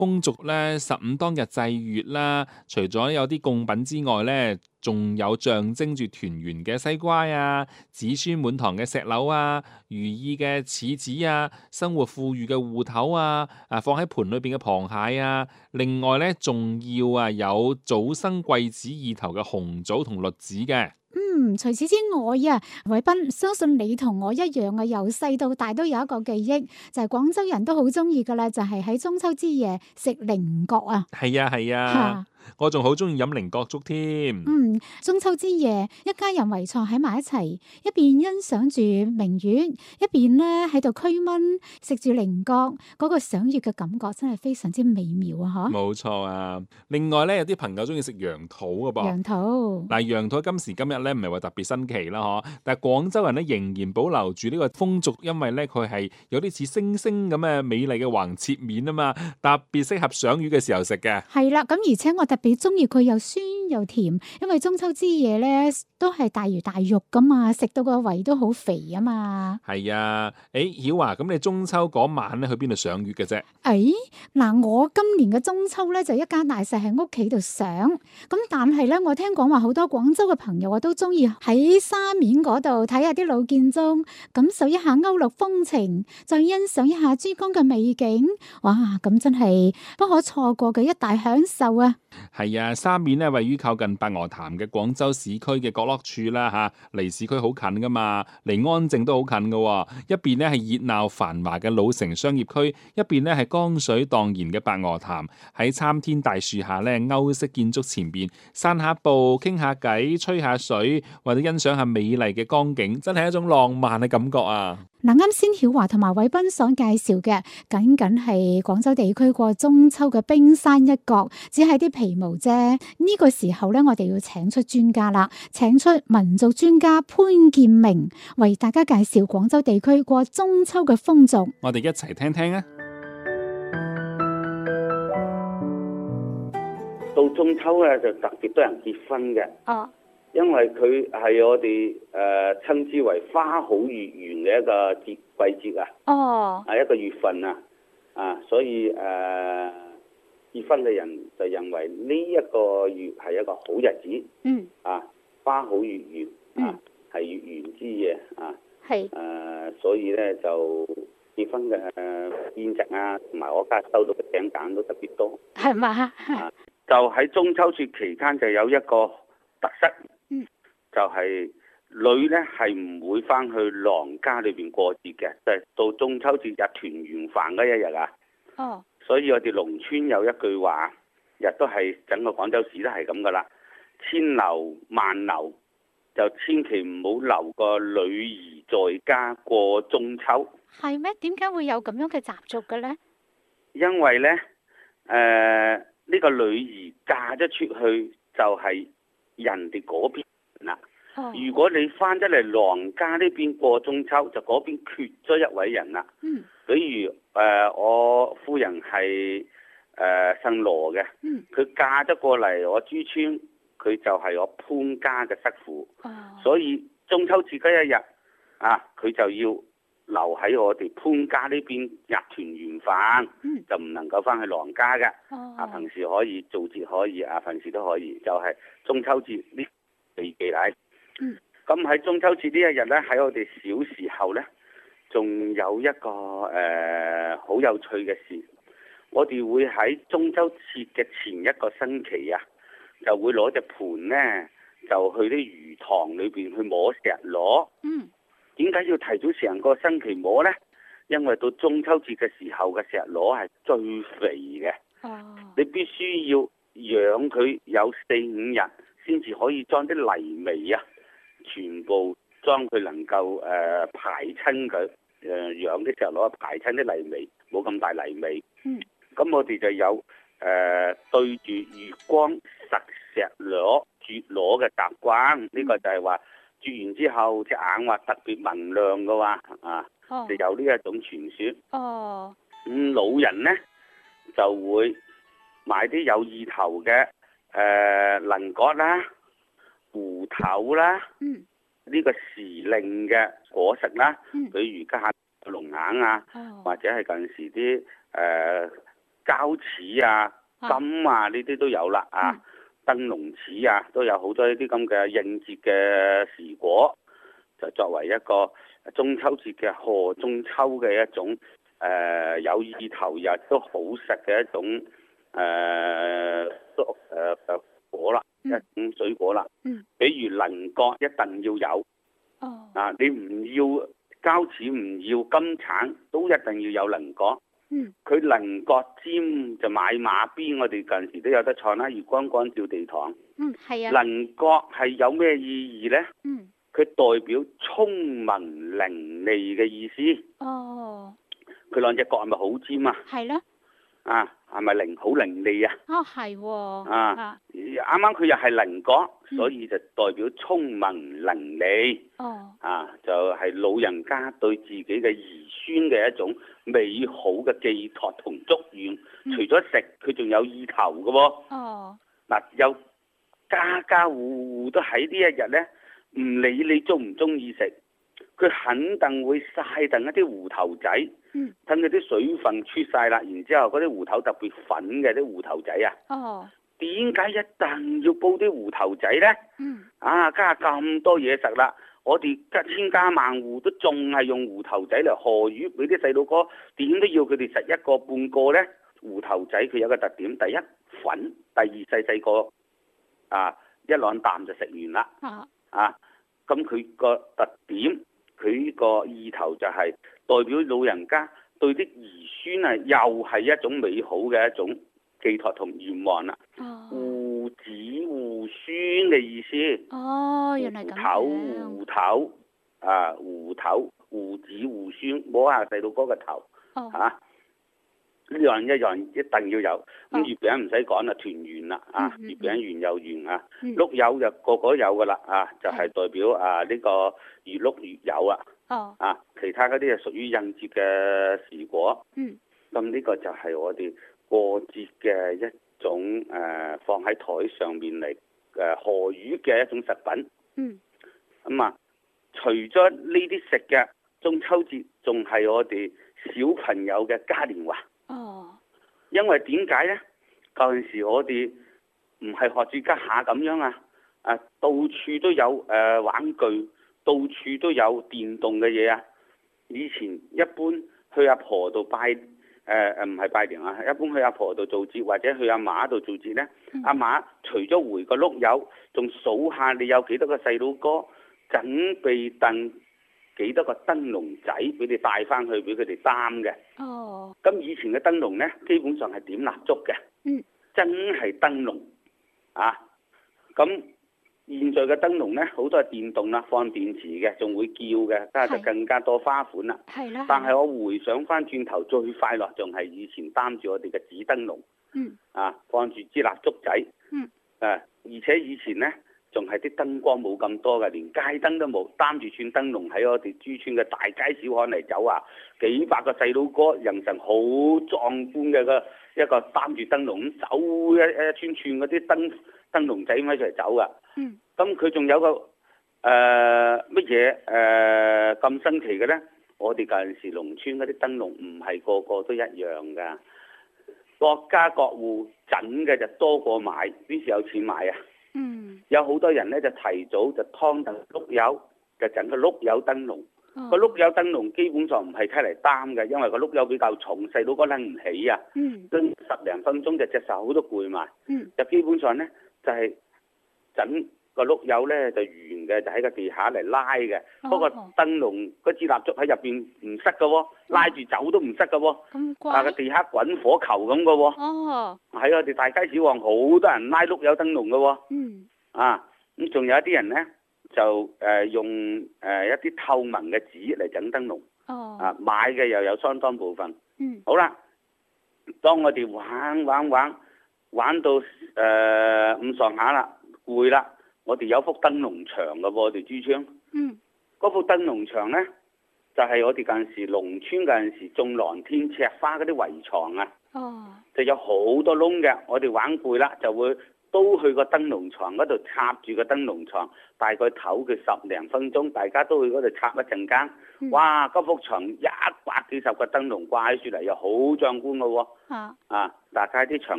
風俗咧15當日祭月啦，除咗有啲貢品之外咧，仲有象徵住團圓嘅西瓜啊、子孫滿堂嘅石榴啊、如意嘅柿子啊、生活富裕嘅芋頭啊、放喺盤裏邊嘅螃蟹啊，另外咧仲要有早生貴子意頭嘅紅棗同栗子嘅。 除此之外啊，偉斌，相信你同我一樣啊，由細到大都有一個記憶，就係廣州人都好中意噶啦，就係喺中秋之夜食菱角啊。 係啊係啊， 嚇我仲好中意飲菱角粥添。 中秋之夜，一家人圍坐喺埋一齊，一邊欣賞住明月，一邊咧喺度驅蚊，食住菱角，嗰個賞月嘅感覺真係非常之美妙啊！嗬， 冇錯啊！另外咧，有啲朋友中意食羊肚嘅噃。 羊肚嗱，羊肚今時今日咧唔係話特別新奇啦，嗬！但係廣州人咧仍然保留住呢個風俗，因為咧佢係有啲似星星咁嘅美麗嘅橫切面啊嘛，特別適合賞月嘅時候食嘅。 係啦，咁而且我特別中意佢又酸又甜，因為中秋之夜咧都係大魚大肉噶嘛，食到個胃都好肥啊嘛。 係啊，曉華，咁你中秋嗰晚咧去邊度賞月嘅啫？ 嗱，我今年嘅中秋咧就一家大細喺屋企度賞，咁但係咧我聽講話好多廣州嘅朋友啊都中意喺沙面嗰度睇下啲老建築，感受一下歐陸風情，再欣賞一下珠江嘅美景，哇！咁真係不可錯過嘅一大享受啊！ 係啊，沙面咧位於靠近白鵝潭嘅廣州市區嘅角落處啦，嚇，離市區好近噶嘛，離安靜都好近噶喎。一邊咧係熱鬧繁華嘅老城商業區，一邊咧係江水蕩然嘅白鵝潭。喺參天大樹下咧，歐式建築前邊散下步、傾下偈、吹下水，或者欣賞下美麗嘅江景，真係一種浪漫嘅感覺啊！ 嗱，啱先曉華同埋偉斌所介紹嘅，僅僅係廣州地區過中秋嘅冰山一角，只係啲皮毛啫。呢個時候咧，我哋要請出專家啦，請出民俗專家潘建明，為大家介紹廣州地區過中秋嘅風俗。 我哋一齊聽聽啊！ 到中秋咧就特別多人結婚嘅。因為佢係我哋稱之為花好月圓嘅一個季節啊，係一個月份所以結婚嘅人就認為呢一個月係一個好日子，花好月圓係月圓之夜所以咧就結婚嘅宴席同埋我家收到嘅請柬都特別多， 係嘛？ 就喺中秋節期間就有一個特色。就係女咧係唔會翻去娘家裏邊過節嘅，就係到中秋節日團圓飯嗰一日所以我哋農村有一句話，亦都係整個廣州市都係咁噶啦，千留萬留，就千祈唔好留個女兒在家過中秋。 係咩？點解會有咁樣嘅習俗嘅咧？ 因為咧，呢個女兒嫁咗出去就係人哋嗰邊啦。如果你翻咗嚟娘家呢邊過中秋，就嗰邊缺咗一位人啦。比如我夫人係姓羅嘅，佢嫁咗過嚟我珠村，佢就係我潘家嘅媳婦。所以中秋節嗰一日佢就要留喺我哋潘家呢邊日團圓飯，就唔能夠翻去娘家嘅。平時可以做節可以平時都可以，就係中秋節呢避忌嚟。咁喺中秋節呢一日呢，喺我哋小時候呢，仲有一個好有趣嘅事，我哋會喺中秋節嘅前一個星期就會攞隻盤呢，就去啲魚塘裏邊去摸石螺。點解要提早成個星期摸呢？因為到中秋節嘅時候嘅石螺係最肥嘅，你必須要養佢有4-5日，先至可以將啲泥味全部將佢能夠排親佢，養啲石螺排親啲泥味，冇咁大泥味。咁我哋就有對住月光實石螺啜螺嘅習慣。呢個就係話啜完之後隻眼話特別明亮嘅話就有呢一種傳說。老人呢就會買啲有意頭嘅菱角啦、芋頭啦，呢個時令嘅果實啦，比如家下龍眼或者係近時啲膠齒啊、金啊呢啲都有啦啊，燈籠齒啊都有好多呢啲咁嘅應節嘅時果，就作為一個中秋節嘅賀中秋嘅一種有意頭又都好食嘅一種果啦，一種水果啦。比如菱角一定要有。你唔要膠齒，唔要金橙，都一定要有菱角。佢菱角尖就買馬鞭，我哋近時都有得唱啦。月光光照地堂。 係啊。 菱角係有咩意義呢？佢代表聰明伶俐嘅意思。佢兩隻角係咪好尖啊？ 係咯。 係咪好伶俐啊？ 係喎。 啱啱佢又係菱角，所以就代表聰明伶俐。就係老人家對自己嘅兒孫嘅一種美好嘅寄託同祝願。除咗食，佢仲有意頭嘅喎。有家家戶戶都喺呢一日呢，唔理你中唔中意食，佢肯定會曬定一啲芋頭仔，等佢啲水分出晒啦，然之後嗰啲芋頭特別粉嘅啲芋頭仔啊。點解一定要煲啲芋頭仔呢？家下咁多嘢食啦，我哋千家萬戶都仲係用芋頭仔嚟賀魚，俾啲細路哥點都要佢哋食一個半個呢。芋頭仔佢有個特點，第一粉，第二細個一兩啖就食完啦。咁佢個特點，佢呢個意頭就係代表老人家對啲兒孫又係一種美好嘅一種寄託同願望啦。護子護孫嘅意思。 原來咁樣。 芋頭護子護孫，摸下細路哥嘅頭。呢樣一樣一定要有。咁月餅唔使講啦，團圓啦。月餅圓又圓啊。碌柚就個個有噶啦。就係代表呢個月碌月有啊。其他嗰啲係屬於應節嘅時果。咁呢個就係我哋過節嘅一種放喺台上面嚟賀魚嘅一種食品。除咗呢啲食嘅，中秋節仲係我哋小朋友嘅嘉年華。因為點解呢？舊陣時我哋唔係學住家下咁樣到處都有玩具，到處都有電動嘅嘢啊。以前一般去阿婆度拜唔係拜年一般去阿婆度做節或者去阿嫲度做節呢。阿嫲除咗回個碌柚，仲數下你有幾多個細佬哥，準備燉幾多個燈籠仔俾你帶翻去俾佢哋擔嘅。咁以前嘅燈籠呢，基本上係點蠟燭嘅。真係燈籠。咁現在嘅燈籠呢，好多係電動啦，放電池嘅，仲會叫嘅，家下就更加多花款啦。但係我回想翻轉頭，最快樂仲係以前擔住我哋嘅紙燈籠。放住支蠟燭仔。而且以前呢，仲係啲燈光冇咁多嘅，連街燈都冇，擔住串燈籠喺我哋珠村嘅大街小巷嚟走幾百個細佬哥，形成好壯觀嘅一個擔住燈籠咁走一串串嗰啲燈籠仔咁喺出嚟走噶。咁佢仲有個乜嘢咁新奇嘅呢？我哋嗰陣時農村嗰啲燈籠唔係個個都一樣噶，各家各戶整嘅就多過買，邊時有錢買啊？有好多人呢，就提早就劏定碌柚，就整個碌柚燈籠。個碌柚燈籠基本上唔係睇嚟擔嘅，因為個碌柚比較重，細佬哥拎唔起啊。跟10零分鐘就隻手都攰埋。就基本上呢，就係整個碌柚呢，就圓嘅，就喺個地下嚟拉嘅。不過燈籠嗰支蠟燭喺入邊唔塞嘅喎，拉住走都唔塞嘅喎。 咁乖。 個地下滾火球咁嘅喎。喺我哋大街小巷好多人拉碌柚燈籠嘅喎。咁仲有一啲人呢，就用一啲透明嘅紙嚟整燈籠。買嘅又有相當部分。好啦，當我哋玩到咁上下啦，攰啦，我哋有幅燈籠牆嘅喎，我哋珠村。嗰幅燈籠牆呢，就係我哋近時農村嗰陣時種藍天赤花嗰啲圍牆啊。就有好多窿嘅，我哋玩攰啦，就會都去個燈籠床嗰度插住個燈籠床，大概唞佢10零分鐘，大家都去嗰度插一陣間。哇！嗰幅牆100幾十個燈籠掛喺出嚟，又好壯觀嘅喎。大家啲牆